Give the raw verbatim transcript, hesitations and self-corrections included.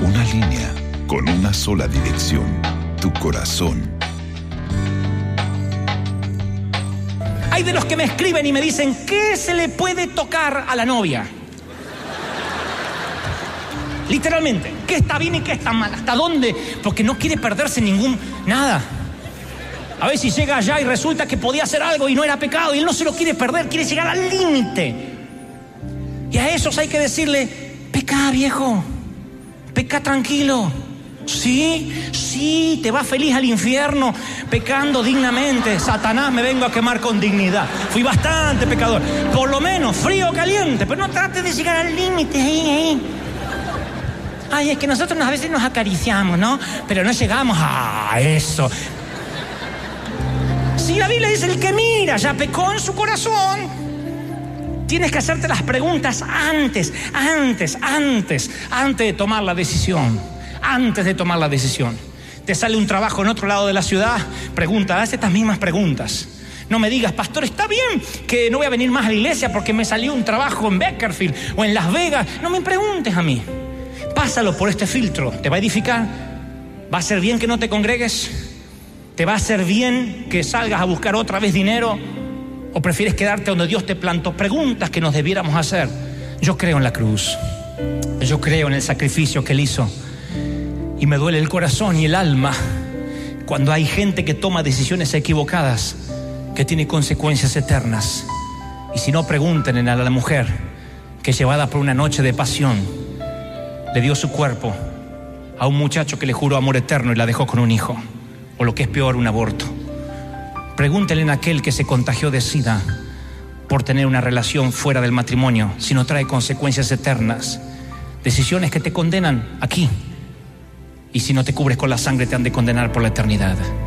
Una línea con una sola dirección, tu corazón. Hay de los que me escriben y me dicen, ¿qué se le puede tocar a la novia? Literalmente, ¿qué está bien y qué está mal? ¿Hasta dónde? Porque no quiere perderse ningún... nada. A ver si llega allá y resulta que podía hacer algo y no era pecado y él no se lo quiere perder, quiere llegar al límite. Y a esos hay que decirle, pecá, viejo, pecá tranquilo. Sí, sí, te vas feliz al infierno, pecando dignamente. Satanás, me vengo a quemar con dignidad. Fui bastante pecador, por lo menos frío o caliente, pero no trates de llegar al límite ahí, ahí. Ay, es que nosotros a veces nos acariciamos, ¿no? Pero no llegamos a eso. Si la Biblia dice, el que mira ya pecó en su corazón, tienes que hacerte las preguntas antes, antes, antes, antes de tomar la decisión. Antes de tomar la decisión. Te sale un trabajo en otro lado de la ciudad, pregunta, haz estas mismas preguntas. No me digas, pastor, está bien que no voy a venir más a la iglesia porque me salió un trabajo en Bakersfield o en Las Vegas. No me preguntes a mí. Pásalo por este filtro. ¿Te va a edificar? ¿Va a ser bien que no te congregues? ¿Te va a hacer bien que salgas a buscar otra vez dinero? ¿O prefieres quedarte donde Dios te plantó? Preguntas que nos debiéramos hacer. Yo creo en la cruz. Yo creo en el sacrificio que Él hizo. Y me duele el corazón y el alma cuando hay gente que toma decisiones equivocadas que tienen consecuencias eternas. Y si no, pregunten a la mujer que, llevada por una noche de pasión, le dio su cuerpo a un muchacho que le juró amor eterno y la dejó con un hijo, o lo que es peor, un aborto. Pregúntenle a aquel que se contagió de SIDA por tener una relación fuera del matrimonio, si no trae consecuencias eternas. Decisiones que te condenan aquí, y si no te cubres con la sangre te han de condenar por la eternidad.